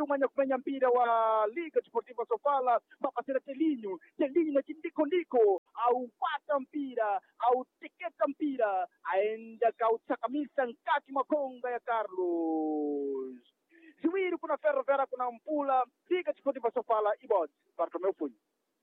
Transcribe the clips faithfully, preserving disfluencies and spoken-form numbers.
Zuviru mwenye kufanya mpira wa Liga Desportiva Sofala mapasira Telinho Telinho na kindiko ndiko au pata mpira au teketa mpira aenda kautakamisa nkati makonga ya Carlos Zuviru kuna Ferroviária kuna Mpula Liga Desportiva Sofala ibod Bartomeu Funho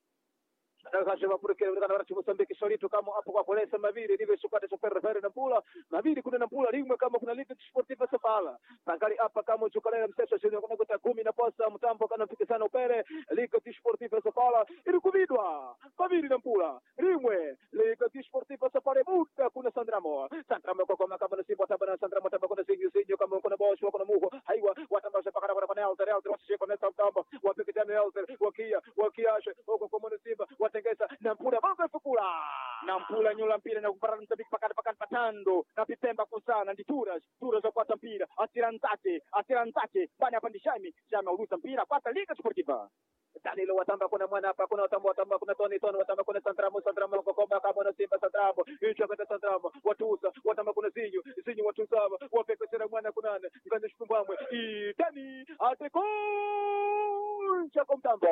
Akasema por que kana watu Mozambique solito kama hapo kwa polesa Maviri ndivyo sukate super fere na Mpula Maviri kuna na Mpula limwe kama kuna Liga Desportiva Sofala tangali hapa kama uchukalea mseso sio kuna kuta kumi na posa mtambo kana fika sana upere Liga Desportiva Sofala ili kuvidwa Maviri na Mpula limwe Liga Desportiva Sofala buta kuna Sandramo Sandramo kwa kama kama nasibu tabana Sandramo tabana kuna singi singi kama kuna boss kuna muho haiwa watambasha pakana kwa panel tayari tayari kwa nesa mtambo wapike tena elter wakia wakiashe huko kwa Simba watengeza na Mpula bonga fukula na Mpula nyola mpira na kupara mtabiki pakana pakana patando na Pipemba kusana ndi turas turas za kwata mpira asirantate asirantate bani apandishami jama urusa mpira kwata Liga Desportiva Danilo watamba kuna mwana hapa kuna watamba watamba kuna Tony Tony watamba kuna Santramo Santramo kwa kwa kama na Simba Santramo hicho kwa Santramo watusa watamba kuna Zinyo Zinyo watusa wapeke sera mwana kuna nane ngande shukumbamwe idani ateko chako mtambo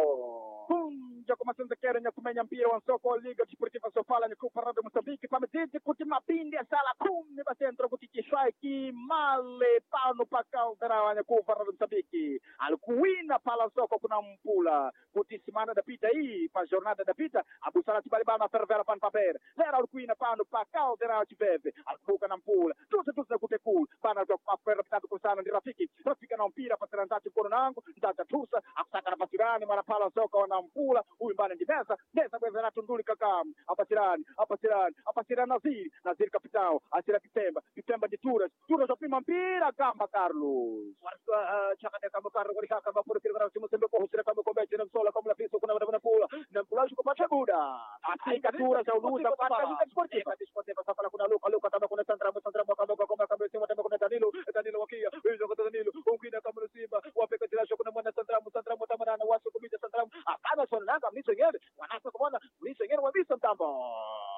kunja kwa masenza kera nya kumenya mpira wa soko Liga Desportiva Sofala ni kupa rado Mozambique pametete kuti mapindi ya sala kumi basentro kuti kishaiki male pano pakao tarawa nya kupa rado Mozambique alikuwina pala soko kuna Mpula kuti semana da pita hii pa jornada da pita Abu Salati Balibana Ferroviária pan paper era alikuwina pano pakao tarawa chiveve alikubuka na Mpula tusa tusa kute cool pana kwa papera pitatu kusana ndi Rafiki Rafika na mpira patirantati kono nangu ndata tusa akusaka na pasirani mara pala soko na Mpula huyu mbana ndi Mesa Mesa bweza na tunduli kakam apasirani apasirani apasirani Naziri Naziri kapitao asira Pipemba Pipemba di Turas Turas opima mpira kamba Carlos warsa chakade kamba Carlos kwa kaka kamba pura kira simu sembe kwa husira kamba kombe jina msola kama la piso kuna wana Mpula na Mpula shuko pacha buda aika Turas au luta pata Liga Desportiva Desportiva Sofala kuna Luka Luka kamba kuna Santramo Santramo kamba kwa kamba kamba simu kuna Danilo Danilo wakia hizo kwa Danilo ungina kama Simba wapeka tira kuna mwana Santramo Santramo tamarana wasu kumija Santramo akana sonanga mniso ngere wanasa kumona mniso ngere wabisa mtambo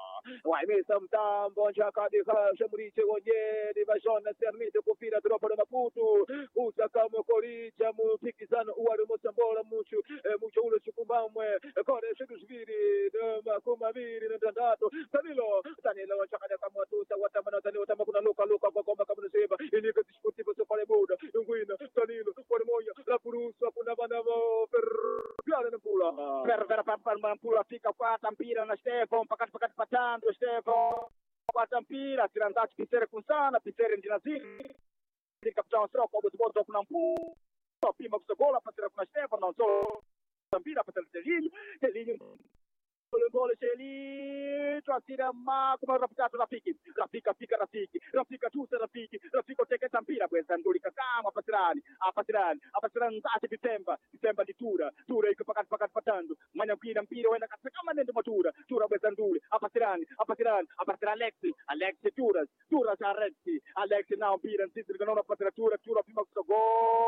waimisa mtambo nchakadi kasha muriche wonyeni vashona sermite kufira dropa na Maputo utakamo koricha mupikizano uwari mosambola muchu mucho ulo chukumbamwe kore shidu shviri makuma viri na tandato Danilo Danilo nchakadi kama tuta watamana Danilo tama kuna Luka Luka kwa komba kama Simba Liga Desportiva Sofala buda Nguina Danilo kwa moja la purusa kuna bana Ferroviária na Mpula Ferroviária para Mpula fica kwata mpira na Stefan pakati pakati patando Stefan kwata mpira tirandati pisere kusana pisere ndi Naziri kapitao sio kwa bodo kuna Mpula pima kusogola pasira kuna Stefan na so mpira pasira Telinho Telinho Gole gole Sheli Twasira ma kuma rapitato Rafiki Rafika fika Rafiki Rafika tusa Rafiki Rafika teketa mpira bweza nduli kakama pasirani apasirani apasirani ndati Pipemba Pipemba di Tura Tura iko pakati pakati patando manya kuina mpira wenda katika kama nende matura Tura bweza nduli apasirani apasirani apasirani Alexi Alexi Turas Turas Alexi Alexi na mpira nsisi kanona pasira Tura Tura pima kusogo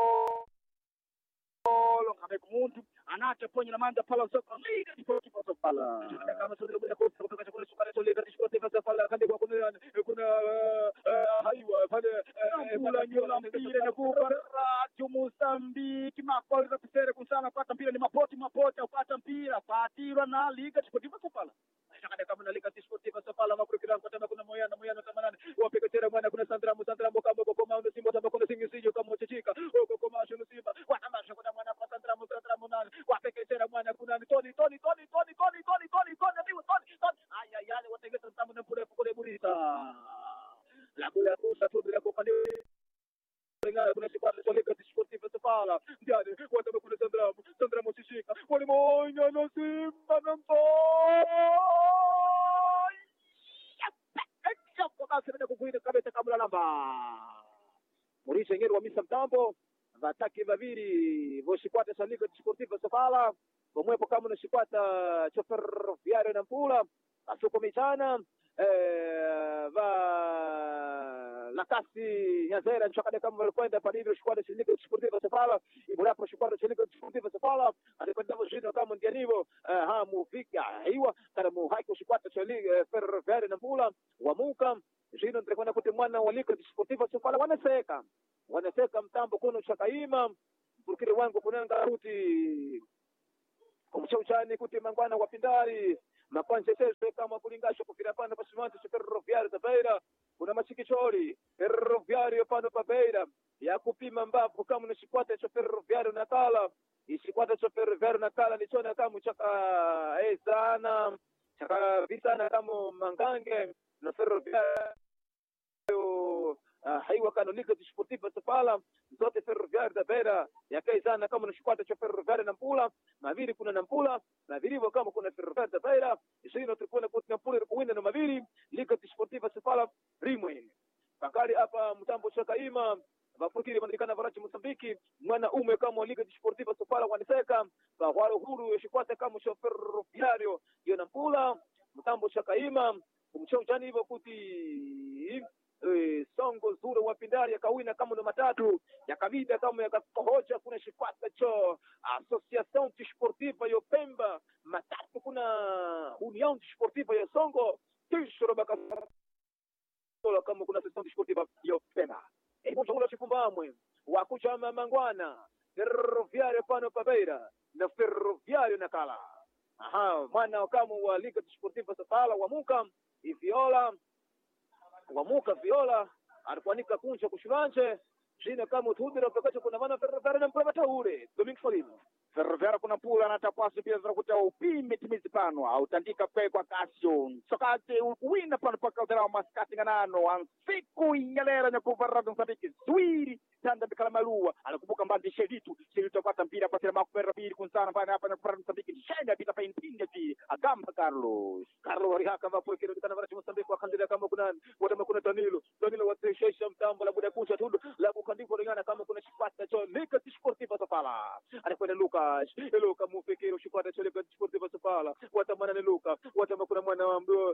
Lo kame kumuntu anacha ponye na manda pala soko Liga Desportiva Sofala kama sio bila kosa kutoka kwa sukari to Liga Desportiva Sofala kandi kwa kuna kuna haiwa pale Mpula nyola mpira na kupara Mozambique makoli za pisere kusana pata mpira ni mapoti mapoti upata mpira patirwa na Liga Desportiva Sofala Shakada kama na Liga Desportiva Sofala makurikira kwa kuna moyana moyana tamanani wapeka tena mwana kuna Santramo Santramo kama kwa kama Simba kama kuna singisinyo kama chachika huko kama shule Simba watamasha kuna mwana kwa Santramo Santramo nani wapeka tena mwana kuna Tony Tony Tony Tony Tony Tony Tony Tony Tony Tony Tony ay ay yale watengeza Santramo na pure pure burisa la kula kusa tu bila kupande Ngaya kuna sipa za Liga Desportiva Sofala ndiani wataba kuna Santramo Santramo chishika wale moyo na Simba na kwa basi ndio kukuita kabisa kabla namba Mauricio Ngero wa misa mtambo vataki vaviri voshikwata sa Liga Desportiva Sofala pomwepo kama na shikwata cha Ferroviária na Mpula asuko michana eh va la kasi ya zera nchakade kama walikwenda palivyo shikwata cha Liga Desportiva Sofala ibulapo shikwata cha Liga Desportiva Sofala alikwenda mjini kama ndianivo ha mufika hiwa kana muhaiko shikwata cha Liga Ferroviária na Mpula wamuka jino ndio kuti mwana wa Liga Desportiva Sofala wanaseka wanaseka mtambo kuno chakaima vapurukire wangu kunanga kuti kumchauchani kuti mangwana wapindari makwanje tezo kama kulingasho kufira pano pasimanto Ferroviário da Beira kuna machikichori Ferroviário pano pa Beira ya kupima mbavu kama ni chikwata cha Ferroviário Nakala ichikwata cha Ferroviário Nakala ni chona kama chaka eh sana chaka visana kama mangange na Ferroviário uh, haiwa kanolika desportiva Sofala zote Ferroviário da Beira yakaizana kama ni chikwata cha Ferroviário Nampula maviri kuna Nampula maviri hivyo kama kuna Ferroviário da Beira ishirini tulikuwa kuti Nampula ilikuwinda na maviri Liga Desportiva Sofala rimwe pakali hapa mtambo cha Kaima vapurukiri mandikana varachi Mozambiki mwana ume kama Liga Desportiva Sofala waniseka bahwaro huru yeshikwata kama cha Ferroviário yo Nampula mtambo cha Kaima kumchauchani hivyo kuti E, songo zure wapindari yakawina kama ndo matatu yakavida kama yakahoja kuna shikwata cho Associação Desportiva yo Pemba matatu kuna União Desportiva yo Songo tishoro baka kama kuna Associação Desportiva yo Pemba e mtu ule chifumbamwe wakuchama mangwana Ferroviário pano pa Beira na Ferroviário Nakala aha mwana kama wa Liga Desportiva Sofala wamuka iviola wamuka viola alikuanika kunja kushivanje jina kama utubira pakacho kuna maana Ferroviário na mpaka ule Domingo Solino Ferroviário kuna pula na tapasi pia za kutoa upime timizi pano au tandika pe kwa kasio sokate wina pano paka dara maskati nganano ansiku ingalera na kuvarado Mozambiki swiri tanda bikala malua anakumbuka mbandi sheditu sheditu pata mpira pata makupera pili kunsana bana hapa na kuvarado Mozambiki shenda pita pa impinga ji agamba Carlos Carlos warihaka vapo kile kana varachi Mozambiki wakandila kama kuna wata kuna Danilo Danilo watesha mtambo la buda kucha tudo la kukandiko lingana kama kuna chipata cho Liga Desportiva Sofala anakwenda Lucas Luka mufikiri shikwata cho Liga Desportiva Sofala watamana ni Luka watama kuna mwana wa mdo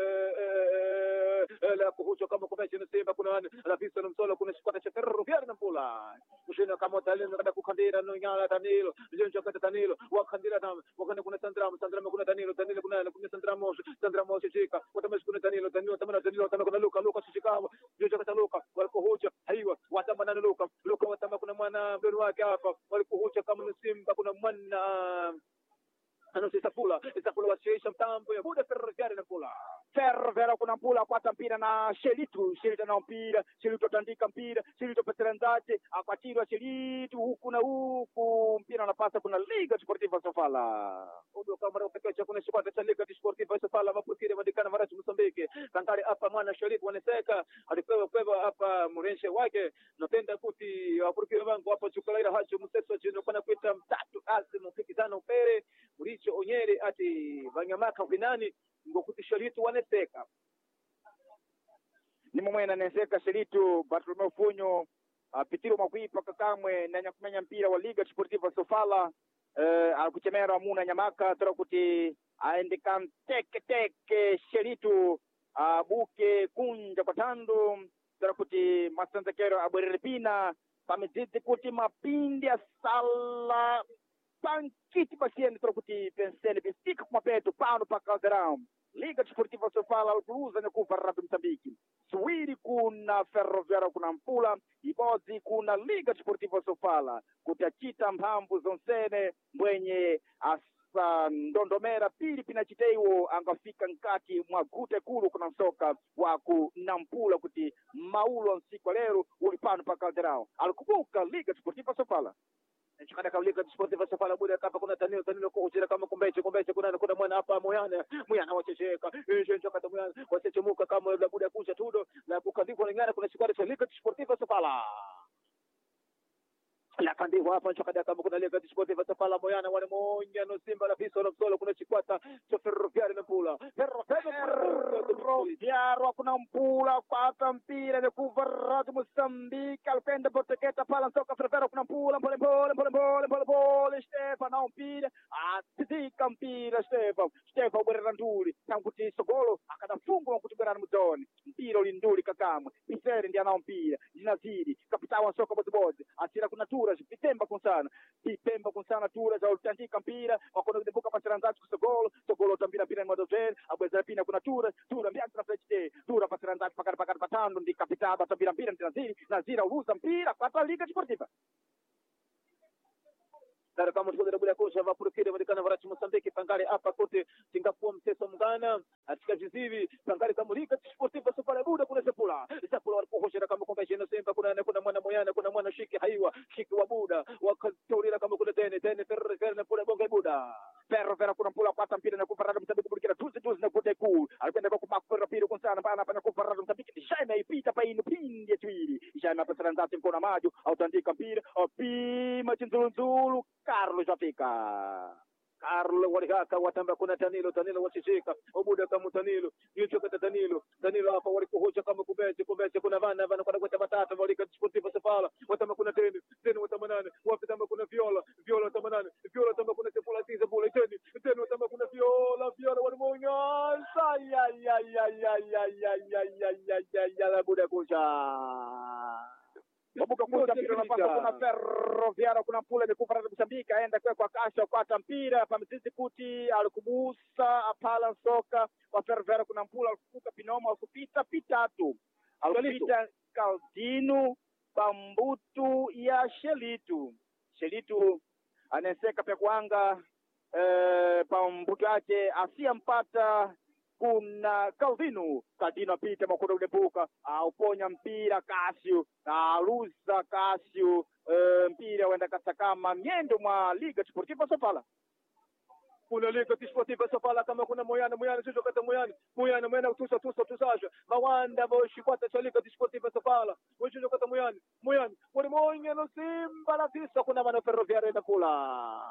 la kuhucho kama kumechi na Simba kuna la visa na msolo kuna shikwata cha Ferroviário Nampula ushina kama Danilo kada kukandira no nyala Danilo jenjo kata Danilo wakandira na wakanda kuna Sandramo Sandramo kuna Danilo Danilo kuna kuna Sandramo Sandramo shika watama kuna Danilo Danilo tamana Danilo tamana kuna Luka Luka shika jenjo kata Luka walikuhucha haiwa watamana ni Luka Luka watama kuna mwana mbele wake hapa walikuhucha kama ni Simba kuna mwana Anusi Sapula, Sapula washiisha mtambo ya buda Ferroviário Nampula. Ferroviário kuna mpula kwata mpira na Shelitu, Shelitu na mpira, Shelitu tandika mpira, Shelitu peteranzate, akwatirwa Shelitu huku na huku, mpira unapasa kuna Liga Desportiva Sofala. Udo kamera upekecha kuna shikwata cha Liga Desportiva Sofala vapurukire madikana varachi Mozambiki. Kankari hapa mwana Shelitu waneseka, alipewa kwewa hapa murenshe wake, notenda kuti vapurukire wangu hapa chukalaira hacho mseso jino kuna kuita mtatu asi mpikizana upere, Muricho Onyere ati vanyamaka vinani ngokuti Shelitu waneseka ni mumwena neseka Shelitu Bartolomeu Funyo uh, pitiro makwipa kakamwe na nyakumenya mpira wa Liga Desportiva Sofala uh, alikuchemera muna nyamaka tora kuti aendeka teke teke Shelitu uh, buke kunja kwa tandu tora kuti masanzekero abwerere pina pamezidi kuti mapindi ya sala pankiti pasieni tora kuti penseni bisika kumapetu pano pa Caldeirão Liga Desportiva Sofala alikuuza nyakuva Rabi Mozambiki Suwiri kuna Ferroviário kuna Mpula Ibozi kuna Liga Desportiva Sofala kutachita mhambu zonsene mwenye asa ndondomera pili pinachiteiwo angafika nkati mwagute kulu kuna soka waku Nampula kuti maulo nsiku lero ulipano pa Caldeirão alikubuka Liga Desportiva Sofala Chikada ka Liga Desportiva Sofala buda kapa kuna Danilo Danilo kuchira kama kumbeche kumbeche kuna kuna mwana hapa Moyana Moyana wachecheka jenjo kata Moyana wachechemuka kama la buda kucha tudo la kukandikwa lingana kuna chikada cha Liga Desportiva Sofala la kandiwa hapa chokada kama kuna Liga Desportiva Sofala Moyana wale monya no Simba la piso la solo kuna chikwata cha Ferroviário Nampula Ferroviário kuna Mpula kwata mpira ni kuvarado Mozambiki alipenda boteketa pala soka Ferroviário kuna Mpula pole pole pole pole pole pole Stefan na mpira atika mpira Stefan Stefan bwerera nduli tanguti sogolo akadafungwa kutibera mudoni mpira ulinduli kakamwe Piseri ndiye ana mpira jinazidi kapitao wa soka bozibozi asira kuna tura Pitemba kunsana Pitemba kunsana tura za utandika mpira wakono kudebuka pasiranzati kusogolo sogolo tambira pira mwadozeli abweza pina kuna tura tura mbianzi na flechite tura pasiranzati pakati pakati patando ndi kapitaba tambira mpira ndinaziri nazira uruza mpira kwa Liga Desportiva Tara kama tuko bila kocha va purikire vadikana varachi Mozambique pangale hapa kote Singapore mteso mgana atika jizivi pangale kama lika sportiva sopala buda kuna sepula sepula walikohoshera kama kombe jina semba kuna kuna mwana moyana kuna mwana shiki haiwa shiki wa buda wakatorira kama kuna tene tene ferre ferre pula bonga buda ferro ferro kuna pula kwata mpira na kuparada Mozambique burikira tuzi tuzi na kote ku alipenda kwa kupakura pira kunsana pana pana kuparada Mozambique shaina ipita pa inu pindi twili shaina pasara nzati mkona majo au tandika mpira opima chinzulunzulu Carlos Afika Carlo walikaka watamba kuna Danilo Danilo wachishika obuda kama Danilo yucho kata Danilo Danilo hapa walikohocha kama kubete kubete kuna vana vana kwa kwenda matata walika sportiva safala watamba kuna teni teni watamba nane wapitamba kuna viola viola watamba nane viola watamba kuna sepula tiza bula teni teni watamba kuna viola viola walimonga ya ya ya ya ya ya ya ya ya ya la buda kucha Wabuka kuja mpira unapasa kuna Ferroviário kuna pula imekufa Mozambique aenda kwa kwa kasha kwa mpira pa mzizi kuti alikubusa apala soka kwa Ferroviário kuna mpula alikuka pinoma kupita pitatu alipita Caldino Pambutu ya Shelitu Shelitu aneseka pia kuanga eh, Pambutu yake asiampata kuna Calvino Caldino apita makuna udebuka auponya mpira Casio aluza Casio uh, mpira wenda katakama miendo mwa Liga Desportiva Sofala kuna Liga Desportiva Sofala kama kuna Moyana Moyana sio kata Moyana Moyana Moyana tusa tusa tusaja mawanda boshipata cha Liga Desportiva Sofala sio kata Moyana Moyana wale moyo no Simba la tisa kuna mana Ferroviário na kula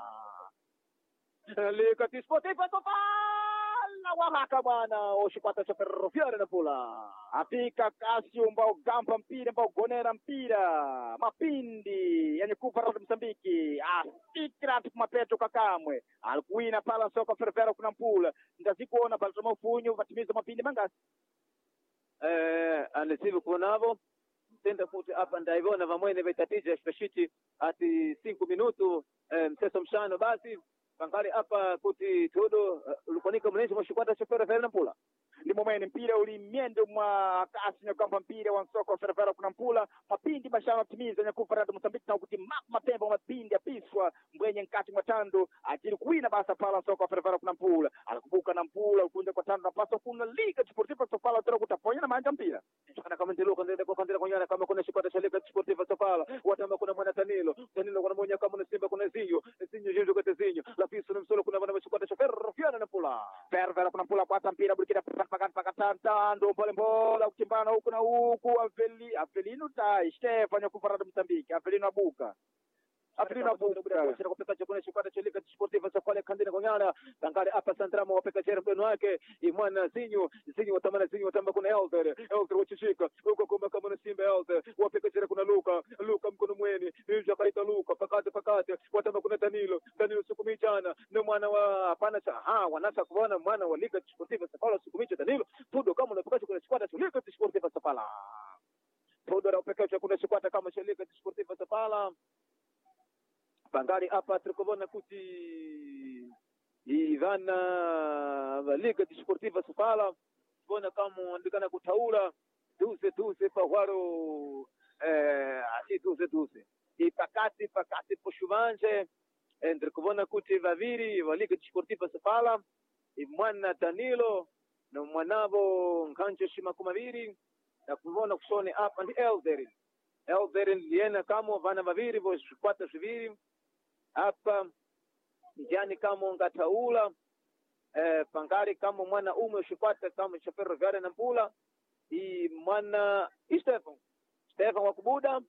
Liga Desportiva Sofala na wahaka bwana oshipata cha Ferroviário na pula apika Casio mbao gamba mpira mbao gonera mpira mapindi yani kufa rada Mozambique asikira mapeto kakamwe alikuina pala soka Ferroviário kuna mpula ndazikuona pala tomafunyo vatimiza mapindi mangasi eh anasibu kunavo tenda kuti hapa ndaivona vamwene vetatija speshiti ati cinco minuto eh, mteso mshano basi Pangale hapa kuti todo uh, ulikonika mlenzi mshikwata cha Ferroviário na pula ni momene mpira ulimiendo mwa kasi na kwamba mpira wa soko Ferroviário kuna mpula mapindi mashano timiza na kufa rada Mozambique na kuti mapemba mapindi apiswa mbwenye nkati matando ajili kuina basa pala soko Ferroviário kuna mpula alikubuka na mpula ukunja kwa tando na paso kuna Liga Desportiva Sofala tero kutaponya na manja mpira kana kama ndilo kandenda kwa kandenda konyana kama kuna shikwata cha Liga Desportiva Sofala watamba kuna mwana Danilo Danilo kuna mmoja kama Simba kuna Zinho Zinho jinjo kata Zinho la piso na msolo kuna wana shikwata cha Ferroviário na pula Ferroviário kuna mpula kwa mpira burikira pakati pakatanta ndo pole mbola ukimbana huku na huku Aveli Avelino tai Stefano kufarada Mozambique Avelino abuka Avelino abuka kwa kupeka chakula shikwata cha Liga Desportiva Sofala kandenda konyana Pangale hapa Santramo wapeka jera mbeno wake imwana Zinho Zinho watamana Zinho watamba kuna Elder Elder wachishika huko kama kama na Simba Elder wapeka jera kuna Luka Luka mkono mweni nje kaita Luka pakati pakati watamba kuna Danilo Danilo sukumichana na mwana wa hapana cha ha wanasa kuona mwana wa Liga Desportiva Sofala sukumicha Danilo todo kama unapeka kuna shikwata cha Liga Desportiva Sofala todo wapeka jera kuna shikwata kama cha Liga Desportiva Sofala Pangari hapa tukubona kuti ivana va Liga Desportiva Sofala bona kama andikana kutaula duze duze pawaro eh asi duze duze ipakati pakati poshuvanje entre kubona kuti vaviri va Liga Desportiva Sofala imwana Danilo na mwanavo Nkanjo Shimakumaviri na kubona kusone hapa ndi Elderin Elderin liena kama vana vaviri vo kwata viviri hapa njani kama ngataula eh, Pangari kama mwana ume ushipata kama cha Ferroviário na mpula i mwana Stefan Stefan wakubuda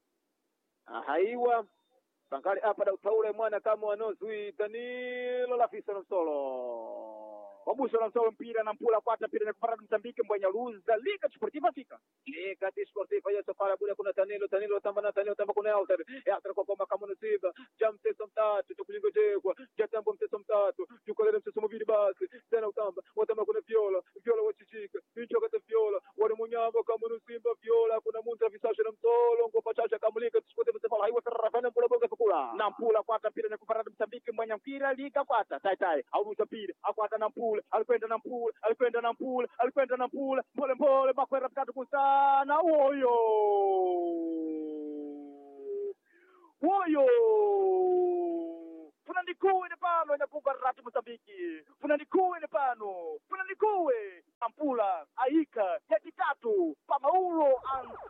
haiwa Pangari hapa da utaule mwana kama wanozui Danilo la fisa na solo wabuso na msolo mpira na mpula kwata mpira na kufarada Mozambique mbwenya luza Liga Desportiva fika Liga Desportiva ya Sofala buda kuna Danilo Danilo tamba na Danilo tamba kuna Elder Elder kwa kama kama nasiba jam mteso mtatu tukulingo jegwa jatambo mteso mtatu tukolele mteso mvili basi tena utamba watamba kuna Viola Viola wachichika incho kata Viola wale munyamba kama nusimba Viola kuna munta visasha na mtolo ngopa chacha kama Liga Desportiva Sofala haiwa Ferroviário mpula bonga fukula na mpula kwata mpira na kufarada Mozambique mbwenya mpira Liga kwata tai tai auruza mpira akwata na mpula alikwenda na mpula alikwenda na mpula alikwenda na mpula pole pole bakwera mtatu kusana woyo woyo Mosambiki Mozambiki funandikuwe ne pano funandikuwe Ampula aika ya kitatu Pamaulo